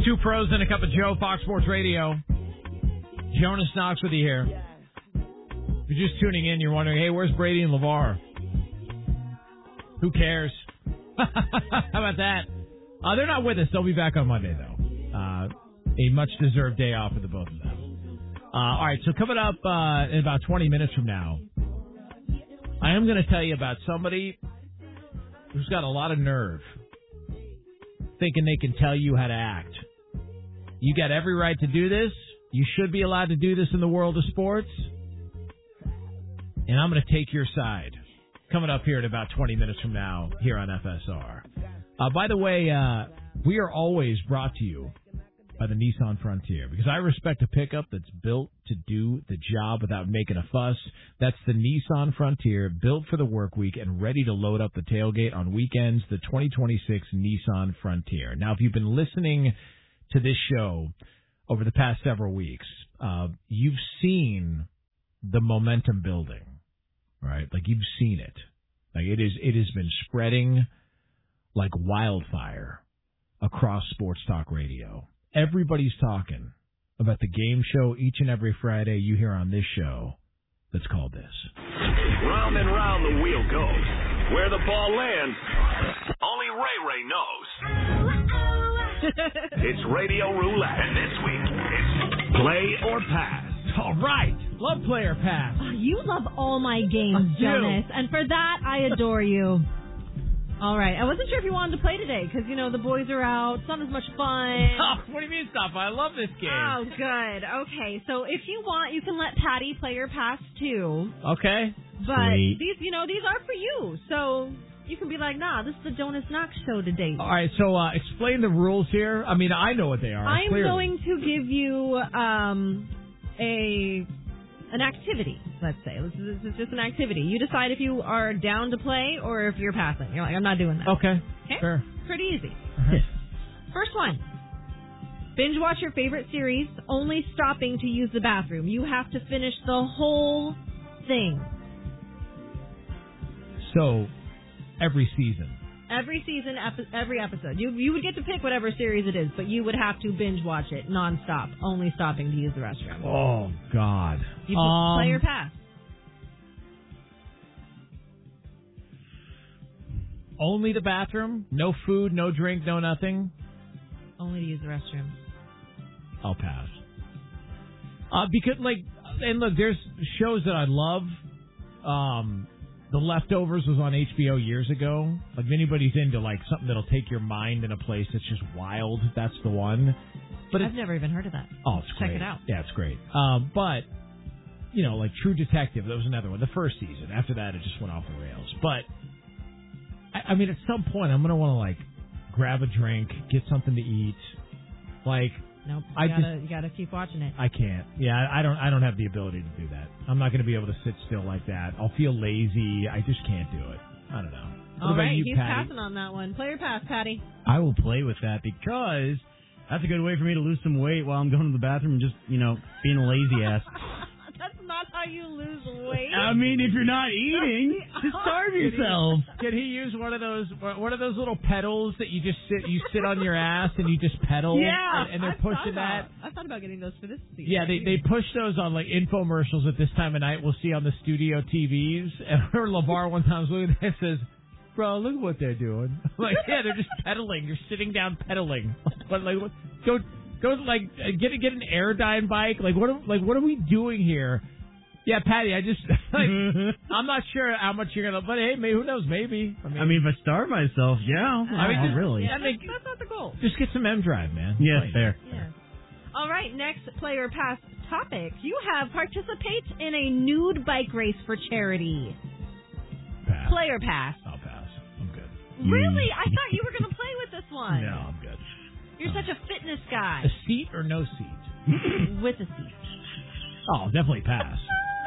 Two pros and a cup of Joe, Fox Sports Radio. Jonas Knox with you here. If you're just tuning in, you're wondering, hey, where's Brady and LeVar? Who cares? How about that? They're not with us. They'll be back on Monday, though. A much-deserved day off for the both of them. All right, so coming up in about 20 minutes from now, I am going to tell you about somebody who's got a lot of nerve, thinking they can tell you how to act. You got every right to do this. You should be allowed to do this in the world of sports. And I'm going to take your side. Coming up here in about 20 minutes from now here on FSR. By the way, we are always brought to you by the Nissan Frontier, because I respect a pickup that's built to do the job without making a fuss. That's the Nissan Frontier, built for the work week and ready to load up the tailgate on weekends, the 2026 Nissan Frontier. Now, if you've been listening to this show over the past several weeks, you've seen the momentum building, right? Like, you've seen it. Like, it has been spreading like wildfire across sports talk radio. Everybody's talking about the game show each and every Friday you hear on this show that's called this. Round and round the wheel goes. Where the ball lands, only Ray knows. It's Radio Roulette, and this week, it's Play or Pass. All right. Love Play or Pass. Oh, you love all my games, Jonas, and for that, I adore you. All right. I wasn't sure if you wanted to play today because, you know, the boys are out. It's not as much fun. Oh, what do you mean stop? I love this game. Oh, good. Okay. So if you want, you can let Patty play your pass, too. Okay. But Sweet. these are for you. So you can be like, nah, this is the Jonas Knox show today. All right. So explain the rules here. I mean, I know what they are. I'm clearly going to give you an activity, let's say. This is just an activity. You decide if you are down to play or if you're passing. You're like, I'm not doing that. Okay. Sure. Pretty easy. Uh-huh. First one. Binge watch your favorite series, only stopping to use the bathroom. You have to finish the whole thing. So, every season. Every season, every episode. You would get to pick whatever series it is, but you would have to binge watch it nonstop, only stopping to use the restroom. Oh, God. You can play or pass. Only the bathroom? No food, no drink, no nothing? Only to use the restroom. I'll pass. Because, and look, there's shows that I love. The Leftovers was on HBO years ago. Like, if anybody's into, something that'll take your mind in a place that's just wild, that's the one. But I've never even heard of that. Oh, it's great. Check it out. Yeah, it's great. But, True Detective, that was another one. The first season. After that, it just went off the rails. But, I mean, at some point, I'm going to want to, grab a drink, get something to eat. Nope. You gotta keep watching it. I can't. Yeah, I don't have the ability to do that. I'm not going to be able to sit still like that. I'll feel lazy. I just can't do it. I don't know. What All about right, you, he's Patty? passing on that one. Play or pass, Patty? I will play with that because that's a good way for me to lose some weight while I'm going to the bathroom and just, being a lazy ass. That's not how you lose weight. I mean, if you're not eating, just starve yourself. Can he use one of those little pedals that you sit on your ass and you just pedal? Yeah, and they're pushing that. I thought about getting those for this season. Yeah, they push those on infomercials at this time of night. We'll see on the studio TVs. And I remember LeVar one time was looking at it and says, "Bro, look at what they're doing." Yeah, they're just pedaling. You're sitting down pedaling. But go get an Airdyne bike. What are we doing here? Yeah, Patty, I just I'm not sure how much you're gonna, but hey, maybe, who knows? Maybe. I mean, if I starve myself, yeah. Really. Yeah, that's not the goal. Just get some M-Drive, man. Yeah, fair. Yeah. All right, next player pass topic. You have participate in a nude bike race for charity. Pass. Player pass. I'll pass. I'm good. Really? I thought you were going to play with this one. No, I'm good. You're such a fitness guy. A seat or no seat? With a seat. Oh, definitely pass.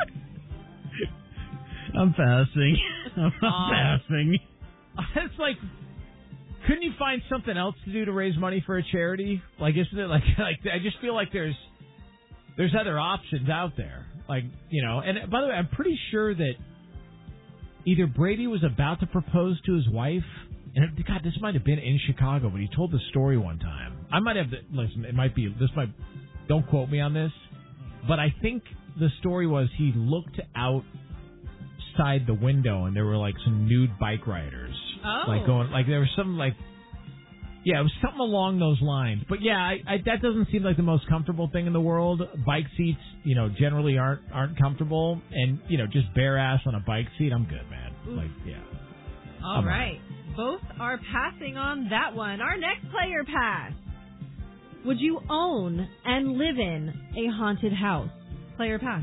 I'm passing. I'm passing. It's couldn't you find something else to do to raise money for a charity? Isn't it I just feel like there's other options out there. And by the way, I'm pretty sure that either Brady was about to propose to his wife, and God, this might have been in Chicago, but he told the story one time I might have listen. It might be this might. Don't quote me on this, but I think the story was he looked outside the window and there were like some nude bike riders, like going like there was some like. Yeah, it was something along those lines. But yeah, I that doesn't seem like the most comfortable thing in the world. Bike seats, generally aren't comfortable, and just bare ass on a bike seat, I'm good, man. Oof. Like, yeah. All right. Both are passing on that one. Our next player pass. Would you own and live in a haunted house? Player pass.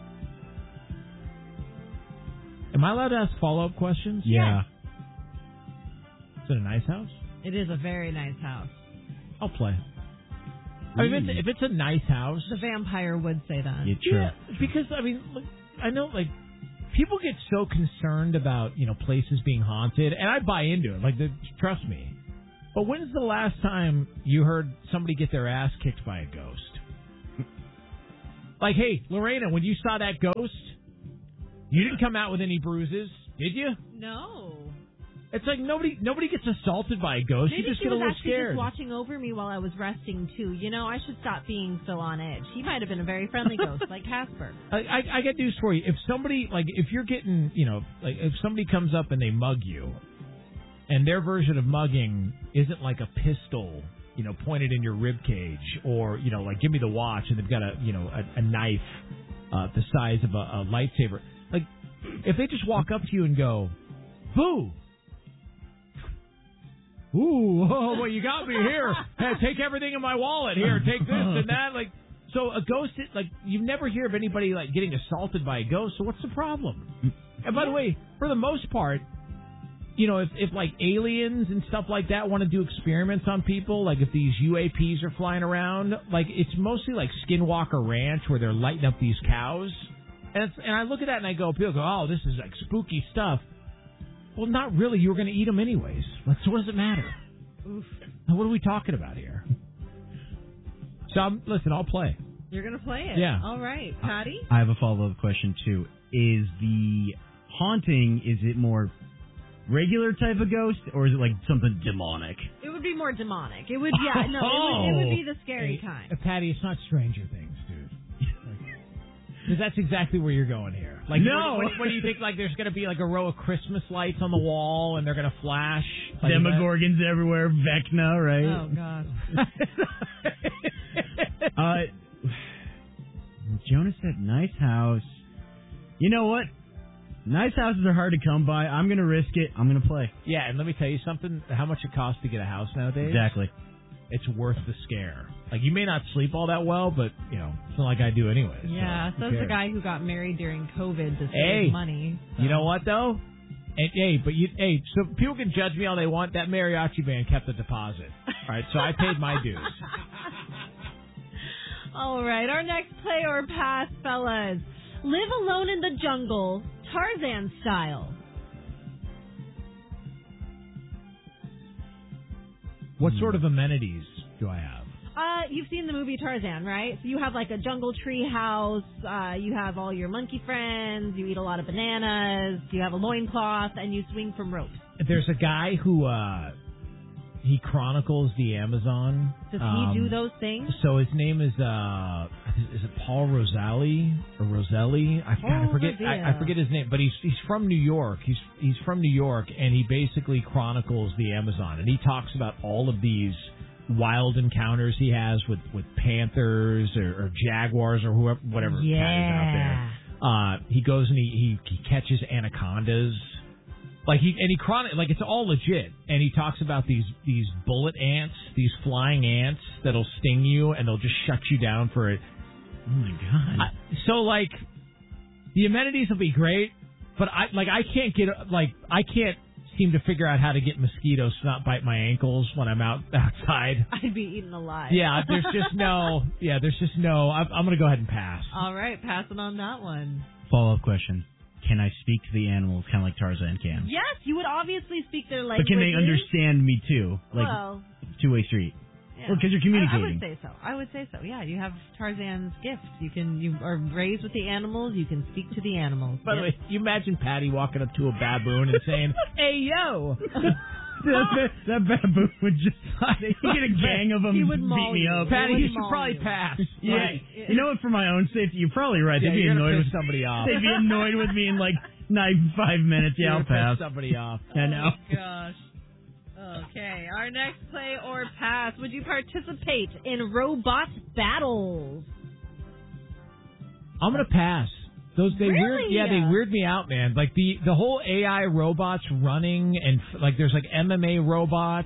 Am I allowed to ask follow-up questions? Yeah. Is it a nice house? It is a very nice house. I'll play. I mean, if it's a nice house, The vampire would say that. Yeah, true. yeah, because look, I know people get so concerned about places being haunted, and I buy into it. Trust me. But when's the last time you heard somebody get their ass kicked by a ghost? Like, hey, Lorena, when you saw that ghost, you didn't come out with any bruises, did you? No. It's like nobody gets assaulted by a ghost. Maybe You just she get a was little actually scared. just watching over me while I was resting, too. I should stop being so on edge. He might have been a very friendly ghost, like Casper. I get news for you. If somebody, if you're getting, if somebody comes up and they mug you, and their version of mugging isn't like a pistol, pointed in your rib cage, or, give me the watch, and they've got a knife the size of a lightsaber. Like, if they just walk up to you and go, boo! Ooh, oh, well, you got me here. Hey, take everything in my wallet. Here, take this and that. So a ghost, you never hear of anybody, getting assaulted by a ghost, so what's the problem? And by the way, for the most part, if aliens and stuff like that want to do experiments on people, if these UAPs are flying around, it's mostly like Skinwalker Ranch where they're lighting up these cows. And I look at that and I go, people go, oh, this is spooky stuff. Well, not really. You were going to eat them anyways. So what does it matter? Oof. What are we talking about here? So, listen, I'll play. You're going to play it? Yeah. All right. Patty? I have a follow-up question, too. Is the haunting, is it more regular type of ghost, or is it like something demonic? It would be more demonic. It would, it would be the scary kind. Patty, it's not Stranger Things, dude. Because that's exactly where you're going here. No! What do you think, there's going to be, a row of Christmas lights on the wall, and they're going to flash? Demogorgons everywhere, Vecna, right? Oh, God. Jonas said nice house. You know what? Nice houses are hard to come by. I'm going to risk it. I'm going to play. Yeah, and let me tell you something. How much it costs to get a house nowadays? Exactly. It's worth the scare. You may not sleep all that well, but, it's not like I do anyway. Yeah, so says the guy who got married during COVID to save Hey, money. So. You know what, though? So people can judge me all they want. That mariachi band kept the deposit. All right, so I paid my dues. All right, our next play or pass, fellas. Live alone in the jungle, Tarzan style. What sort of amenities do I have? You've seen the movie Tarzan, right? So you have a jungle tree house, you have all your monkey friends, you eat a lot of bananas, you have a loincloth, and you swing from ropes. There's a guy who, he chronicles the Amazon. Does he do those things? So his name is it Paul Roselli or Roselli? I forget his name, but he's from New York. He's from New York, and he basically chronicles the Amazon, and he talks about all of these wild encounters he has with panthers or jaguars or whatever cat is out there. He goes and he catches anacondas. It's all legit, and he talks about these bullet ants, these flying ants that'll sting you and they'll just shut you down for it. Oh my God! The amenities will be great, but I can't seem to figure out how to get mosquitoes to not bite my ankles when I'm outside. I'd be eaten alive. Yeah, there's just no. I'm gonna go ahead and pass. All right, passing on that one. Follow-up question. Can I speak to the animals kind of like Tarzan can? Yes, you would obviously speak their language. But can they understand me too? Two-way street. Yeah. Well, because you're communicating. I would say so. Yeah, you have Tarzan's gift. You are raised with the animals. You can speak to the animals. By the way, you imagine Patty walking up to a baboon and saying, "Hey, yo." that baboon would just he get a gang of them He would beat maul me you. up. Patty, He you would should maul probably you. pass. Yeah, Right. you know what? For my own safety, you're probably right. Yeah, They'd be you're gonna annoyed piss with somebody off. They'd be annoyed with me in like 5 minutes. Yeah, I'll You're gonna pass. piss somebody off. I know. Oh, gosh. Okay, our next play or pass. Would you participate in robot battles? I'm gonna pass. They Really? weird me out, man. Like the whole AI robots running and like there's like MMA robots.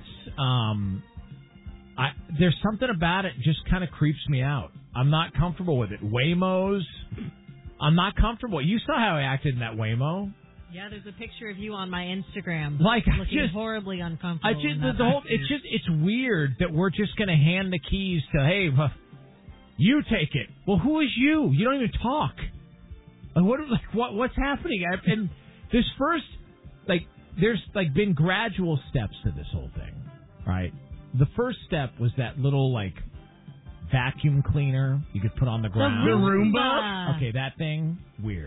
There's something about it just kind of creeps me out. I'm not comfortable with it. Waymos, I'm not comfortable. You saw how I acted in that Waymo. Yeah, there's a picture of you on my Instagram. Like, I looking just- horribly uncomfortable. I just in that the whole. picture. It's weird that we're just gonna hand the keys to you take it. Well, who is you? You don't even talk. What's happening? And this first, there's been gradual steps to this whole thing, right? The first step was that little vacuum cleaner you could put on the ground. The Roomba? Okay, that thing, weird.